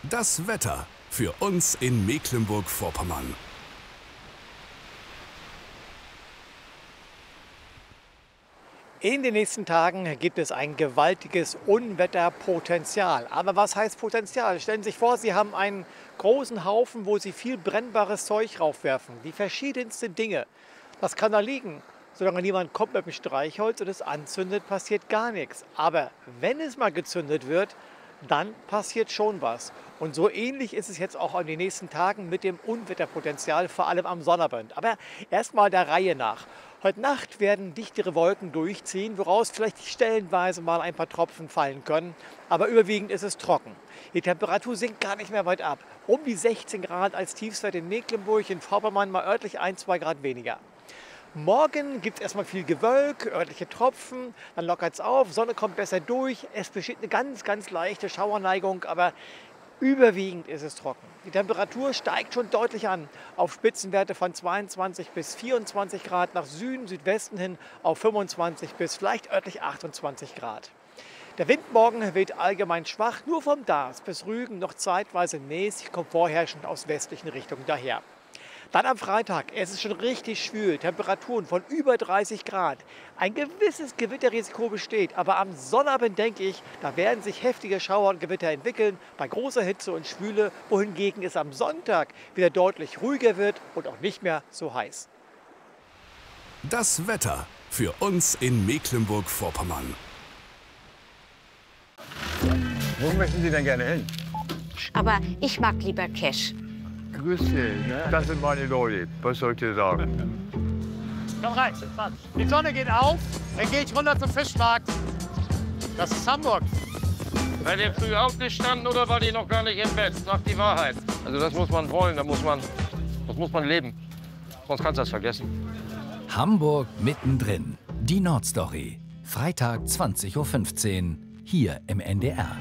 Das Wetter für uns in Mecklenburg-Vorpommern. In den nächsten Tagen gibt es ein gewaltiges Unwetterpotenzial. Aber was heißt Potenzial? Stellen Sie sich vor, Sie haben einen großen Haufen, wo Sie viel brennbares Zeug raufwerfen. Die verschiedensten Dinge. Das kann da liegen. Solange niemand kommt mit dem Streichholz und es anzündet, passiert gar nichts. Aber wenn es mal gezündet wird, dann passiert schon was. Und so ähnlich ist es jetzt auch in den nächsten Tagen mit dem Unwetterpotenzial, vor allem am Sonnabend. Aber erstmal der Reihe nach. Heute Nacht werden dichtere Wolken durchziehen, woraus vielleicht stellenweise mal ein paar Tropfen fallen können. Aber überwiegend ist es trocken. Die Temperatur sinkt gar nicht mehr weit ab. Um die 16 Grad als Tiefstwert in Mecklenburg, in Vorpommern mal örtlich 1-2 Grad weniger. Morgen gibt es erstmal viel Gewölk, örtliche Tropfen, dann lockert es auf, Sonne kommt besser durch. Es besteht eine ganz leichte Schauerneigung, aber überwiegend ist es trocken. Die Temperatur steigt schon deutlich an, auf Spitzenwerte von 22 bis 24 Grad, nach Süden, Südwesten hin auf 25 bis vielleicht örtlich 28 Grad. Der Wind morgen weht allgemein schwach, nur vom Darß bis Rügen noch zeitweise mäßig, kommt vorherrschend aus westlichen Richtungen daher. Dann am Freitag, es ist schon richtig schwül, Temperaturen von über 30 Grad. Ein gewisses Gewitterrisiko besteht, aber am Sonnabend denke ich, da werden sich heftige Schauer und Gewitter entwickeln, bei großer Hitze und Schwüle, wohingegen es am Sonntag wieder deutlich ruhiger wird und auch nicht mehr so heiß. Das Wetter für uns in Mecklenburg-Vorpommern. Wo möchten Sie denn gerne hin? Aber ich mag lieber Cash. Grüß Sie, ne? Das sind meine Leute. Was soll ich dir sagen? Komm rein, die Sonne geht auf, dann gehe ich runter zum Fischmarkt. Das ist Hamburg. Seid ihr früh aufgestanden oder war die noch gar nicht im Bett? Sagt die Wahrheit. Also das muss man wollen, das muss man leben. Sonst kannst du das vergessen. Hamburg mittendrin. Die Nordstory. Freitag 20:15 Uhr hier im NDR.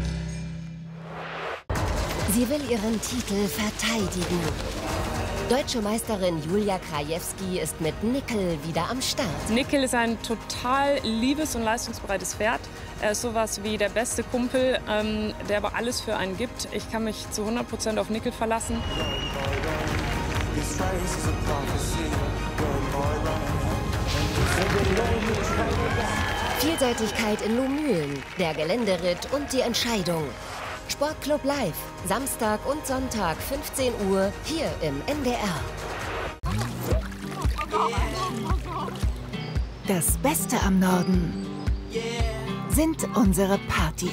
Sie will ihren Titel verteidigen. Deutsche Meisterin Julia Krajewski ist mit Nickel wieder am Start. Nickel ist ein total liebes und leistungsbereites Pferd. Er ist sowas wie der beste Kumpel, der aber alles für einen gibt. Ich kann mich zu 100% auf Nickel verlassen. Vielseitigkeit in Lohmühlen, der Geländeritt und die Entscheidung. Sportclub Live, Samstag und Sonntag 15 Uhr hier im NDR. Das Beste am Norden sind unsere Partys.